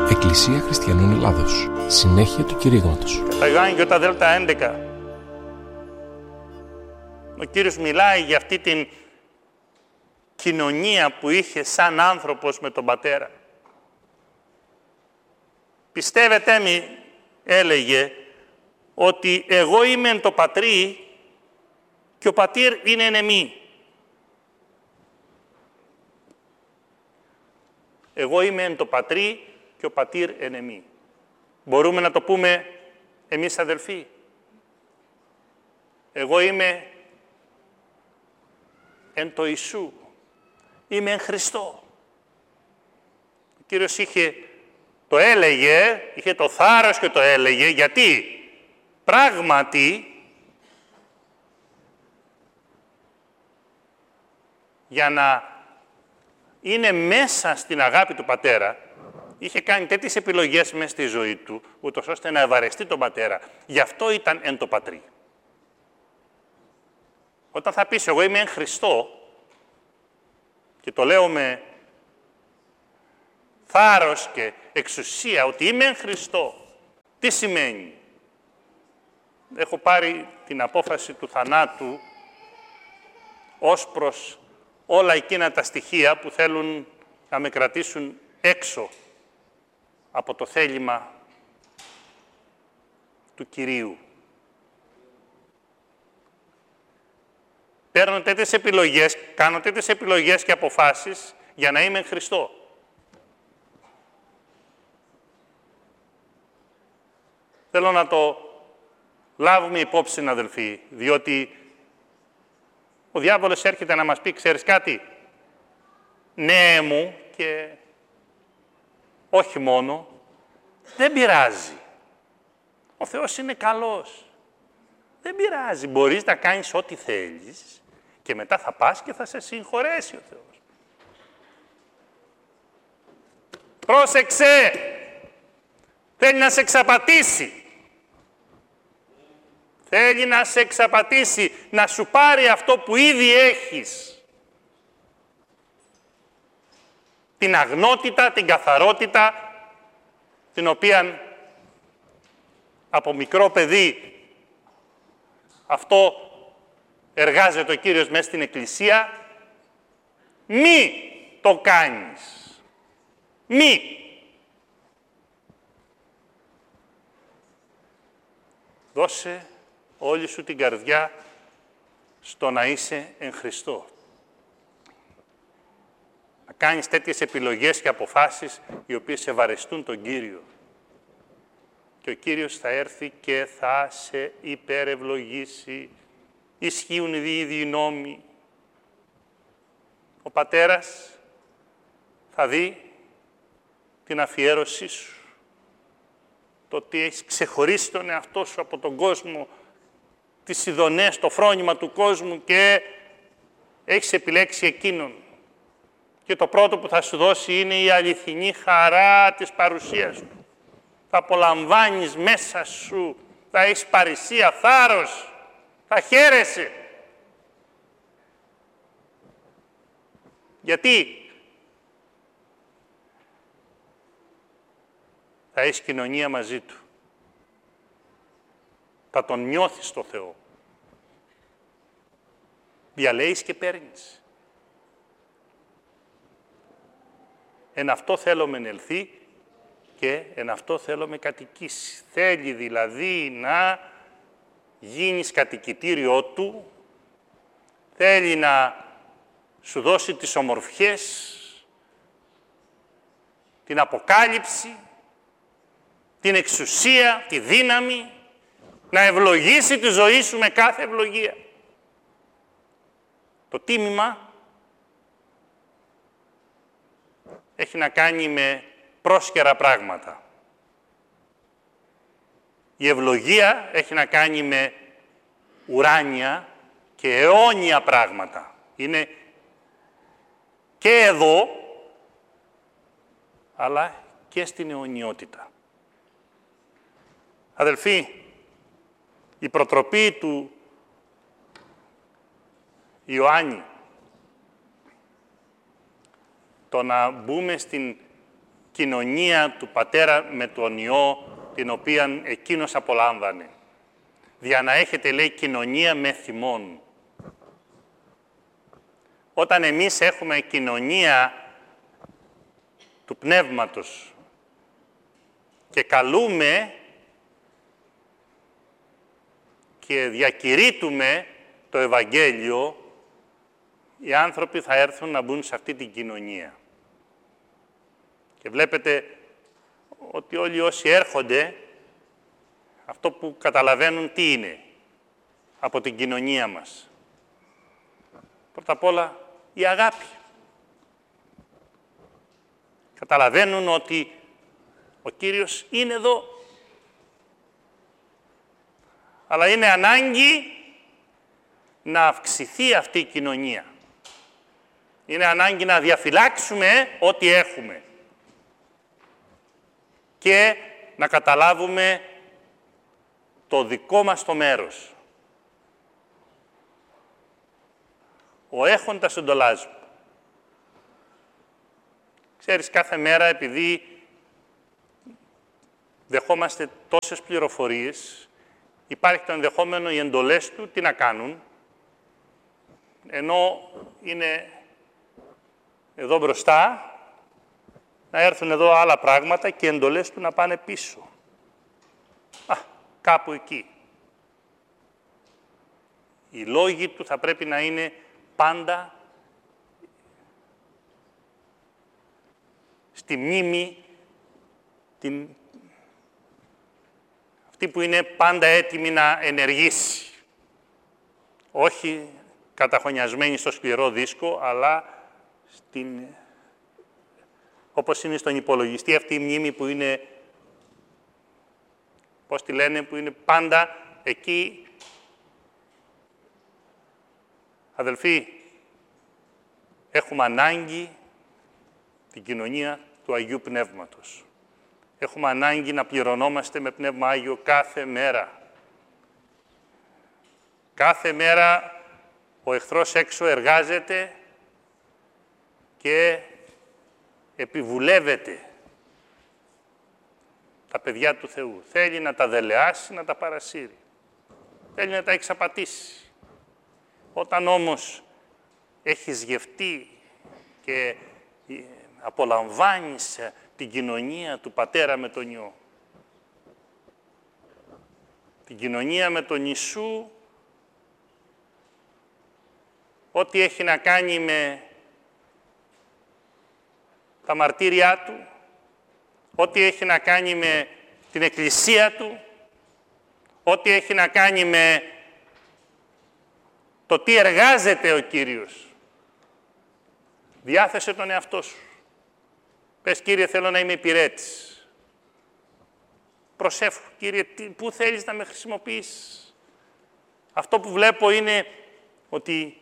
Εκκλησία Χριστιανών Ελλάδος. Συνέχεια του κηρύγματος. Κατά Ιωάννη Ιώτα Δέλτα 11, ο Κύριος μιλάει για αυτή την κοινωνία που είχε σαν άνθρωπος με τον Πατέρα. Πιστεύετε μη, έλεγε, ότι εγώ είμαι εν το Πατρί και ο Πατήρ είναι εν εμεί. Εγώ είμαι εν το Πατρί και ο Πατήρ εν εμεί. Μπορούμε να το πούμε εμείς αδελφοί. Εγώ είμαι εν το Ιησού. Είμαι εν Χριστώ. Ο Κύριος το έλεγε, είχε το θάρρος και το έλεγε, γιατί πράγματι για να είναι μέσα στην αγάπη του Πατέρα, είχε κάνει τέτοιες επιλογές μέσα στη ζωή του, ούτως ώστε να ευαρεστεί τον Πατέρα. Γι' αυτό ήταν εν το Πατρί. Όταν θα πεις εγώ είμαι εν Χριστώ, και το λέω με θάρρος και εξουσία ότι είμαι εν Χριστώ, τι σημαίνει? Έχω πάρει την απόφαση του θανάτου ως προς όλα εκείνα τα στοιχεία που θέλουν να με κρατήσουν έξω από το θέλημα του Κυρίου. Παίρνω τέτοιες επιλογές, κάνω τέτοιες επιλογές και αποφάσεις για να είμαι εν Χριστώ. Θέλω να το λάβουμε υπόψη, αδελφοί, διότι ο διάβολος έρχεται να μας πει, ξέρεις κάτι, ναι μου και όχι μόνο, δεν πειράζει. Ο Θεός είναι καλός. Δεν πειράζει, μπορείς να κάνεις ό,τι θέλεις και μετά θα πας και θα σε συγχωρέσει ο Θεός. Πρόσεξε! Θέλει να σε εξαπατήσει. Θέλει να σε εξαπατήσει, να σου πάρει αυτό που ήδη έχεις. Την αγνότητα, την καθαρότητα, την οποία από μικρό παιδί αυτό εργάζεται ο Κύριος μέσα στην Εκκλησία. Μη το κάνεις. Μη. Δώσε όλη σου την καρδιά στο να είσαι εν Χριστώ. Να κάνεις τέτοιες επιλογές και αποφάσεις οι οποίες ευαρεστούν τον Κύριο. Και ο Κύριος θα έρθει και θα σε υπερευλογήσει. Ισχύουν οι ίδιοι νόμοι. Ο Πατέρας θα δει την αφιέρωσή σου. Το ότι έχεις ξεχωρίσει τον εαυτό σου από τον κόσμο, τις ειδονές, το φρόνημα του κόσμου και έχεις επιλέξει εκείνον. Και το πρώτο που θα σου δώσει είναι η αληθινή χαρά της παρουσίας του. Θα απολαμβάνεις μέσα σου, θα έχεις παρησία, θάρρος, θα χαίρεσαι. Γιατί θα έχεις κοινωνία μαζί του. Θα τον νιώθεις το Θεό. Διαλέεις και παίρνεις. Εν αυτό θέλω με ελθεί και εν αυτό θέλω με κατοικήσει. Θέλει δηλαδή να γίνεις κατοικητήριό του, θέλει να σου δώσει τις ομορφιές, την αποκάλυψη, την εξουσία, τη δύναμη, να ευλογήσει τη ζωή σου με κάθε ευλογία. Το τίμημα έχει να κάνει με πρόσκαιρα πράγματα. Η ευλογία έχει να κάνει με ουράνια και αιώνια πράγματα. Είναι και εδώ, αλλά και στην αιωνιότητα. Αδελφοί, η προτροπή του Ιωάννη, το να μπούμε στην κοινωνία του Πατέρα με τον Υιό, την οποία εκείνος απολάμβανε. Δια να έχετε, λέει, κοινωνία με θυμόν. Όταν εμείς έχουμε κοινωνία του Πνεύματος και καλούμε και διακηρύττουμε το Ευαγγέλιο, οι άνθρωποι θα έρθουν να μπουν σε αυτή την κοινωνία. Και βλέπετε ότι όλοι όσοι έρχονται, αυτό που καταλαβαίνουν τι είναι από την κοινωνία μας. Πρώτα απ' όλα, η αγάπη. Καταλαβαίνουν ότι ο Κύριος είναι εδώ. Αλλά είναι ανάγκη να αυξηθεί αυτή η κοινωνία. Είναι ανάγκη να διαφυλάξουμε ό,τι έχουμε. Και να καταλάβουμε το δικό μας το μέρος. Ο έχοντας εντολάζει. Ξέρεις, κάθε μέρα, επειδή δεχόμαστε τόσες πληροφορίες, υπάρχει το ενδεχόμενο οι εντολές του τι να κάνουν, ενώ είναι εδώ μπροστά, να έρθουν εδώ άλλα πράγματα και οι εντολές του να πάνε πίσω. Κάπου εκεί. Οι λόγοι του θα πρέπει να είναι πάντα στη μνήμη, αυτή που είναι πάντα έτοιμη να ενεργήσει. Όχι καταχωνιασμένη στο σκληρό δίσκο, αλλά όπως είναι στον υπολογιστή, αυτή η μνήμη που είναι, πώς τη λένε, που είναι πάντα εκεί. Αδελφοί, έχουμε ανάγκη την κοινωνία του Αγίου Πνεύματος. Έχουμε ανάγκη να πληρωνόμαστε με Πνεύμα Άγιο κάθε μέρα. Κάθε μέρα ο εχθρός έξω εργάζεται και επιβουλεύεται τα παιδιά του Θεού. Θέλει να τα δελεάσει, να τα παρασύρει. Θέλει να τα εξαπατήσει. Όταν όμως έχεις γευτεί και απολαμβάνεις την κοινωνία του Πατέρα με τον Υιό, την κοινωνία με τον Ιησού, ό,τι έχει να κάνει με τα μαρτύρια Του, ό,τι έχει να κάνει με την Εκκλησία Του, ό,τι έχει να κάνει με το τι εργάζεται ο Κύριος. Διάθεσε τον εαυτό σου. Πες, Κύριε, θέλω να είμαι υπηρέτης. Προσεύχου, Κύριε, πού θέλεις να με χρησιμοποιήσεις. Αυτό που βλέπω είναι ότι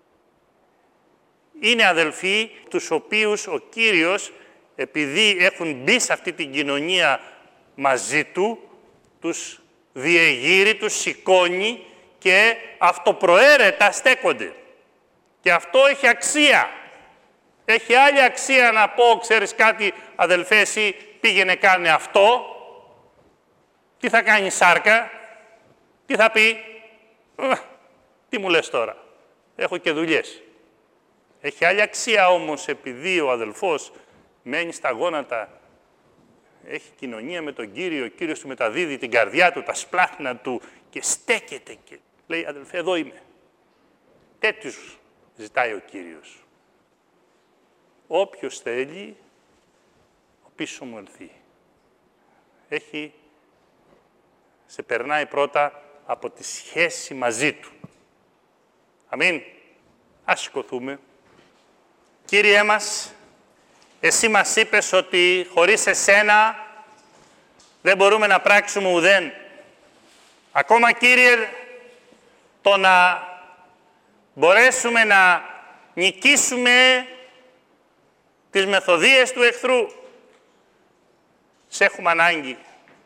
είναι αδελφοί τους οποίους ο Κύριος, επειδή έχουν μπει σε αυτή την κοινωνία μαζί Του, τους διεγείρει, τους σηκώνει και αυτοπροαίρετα στέκονται. Και αυτό έχει αξία. Έχει άλλη αξία να πω, ξέρεις κάτι, αδελφέ, εσύ πήγαινε κάνε αυτό. Τι θα κάνει σάρκα, τι θα πει. Τι μου λες τώρα, έχω και δουλειές. Έχει άλλη αξία όμως, επειδή ο αδελφός μένει στα γόνατα, έχει κοινωνία με τον Κύριο, ο Κύριος του μεταδίδει την καρδιά του, τα σπλάχνα του και στέκεται και λέει, αδελφέ, εδώ είμαι. Τέτοιους ζητάει ο Κύριος. Όποιος θέλει, ο πίσω μου ελθεί. Σε περνάει πρώτα από τη σχέση μαζί Του. Αμήν. Ας σηκωθούμε. Κύριέ μας, Εσύ μας είπες ότι χωρίς Εσένα δεν μπορούμε να πράξουμε ουδέν. Ακόμα, Κύριε, το να μπορέσουμε να νικήσουμε τις μεθοδείες του εχθρού, Σε έχουμε ανάγκη.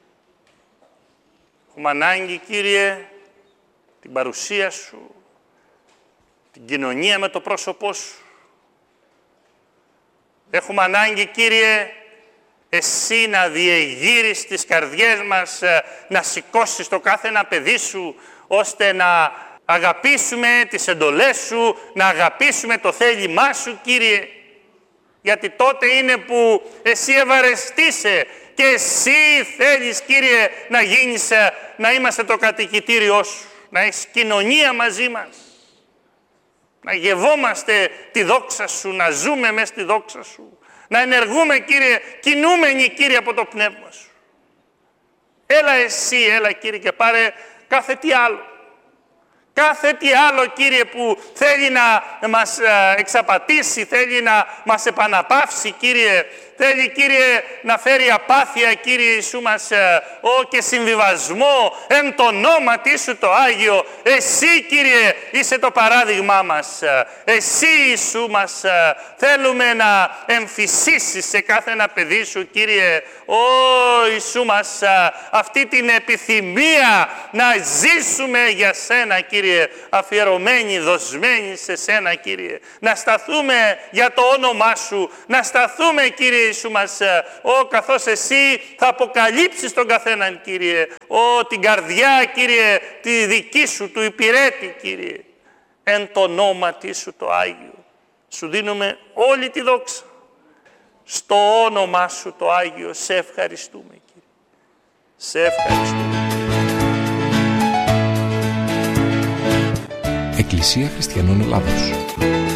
Έχουμε ανάγκη, Κύριε, την παρουσία Σου, την κοινωνία με το πρόσωπό Σου. Έχουμε ανάγκη, Κύριε, Εσύ να διεγείρεις τις καρδιές μας, να σηκώσεις το κάθε ένα παιδί σου, ώστε να αγαπήσουμε τις εντολές σου, να αγαπήσουμε το θέλημά σου, Κύριε. Γιατί τότε είναι που εσύ ευαρεστείσαι και εσύ θέλεις, Κύριε, να γίνεις, να είμαστε το κατοικητήριό σου, να έχεις κοινωνία μαζί μας, να γευόμαστε τη δόξα σου, να ζούμε μέσα στη δόξα σου, να ενεργούμε, Κύριε, κινούμενοι, Κύριε, από το πνεύμα σου. Έλα εσύ, έλα, Κύριε, και πάρε κάθε τι άλλο. Κάθε τι άλλο, Κύριε, που θέλει να μας εξαπατήσει, θέλει να μας επαναπαύσει, Κύριε. Θέλει, Κύριε, να φέρει απάθεια, Κύριε Ιησού μας, και συμβιβασμό εν το ονόματι σου το Άγιο. Εσύ, Κύριε, είσαι το παράδειγμά μας. Εσύ, Ιησού μας, θέλουμε να εμφυσίσεις σε κάθε ένα παιδί σου, Κύριε. Ιησού μας, αυτή την επιθυμία να ζήσουμε για σένα, Κύριε, αφιερωμένοι, δοσμένοι σε σένα, Κύριε. Να σταθούμε για το όνομά σου, να σταθούμε, Κύριε Ιησού μας, καθώς εσύ θα αποκαλύψεις τον καθέναν, Κύριε, την καρδιά, Κύριε, τη δική σου, του υπηρέτη, Κύριε, εν το ονόματι σου το Άγιο. Σου δίνουμε όλη τη δόξα. Στο όνομά σου το Άγιο σε ευχαριστούμε, Κύριε. Σε ευχαριστούμε. Εκκλησία Χριστιανών Ελλάδος.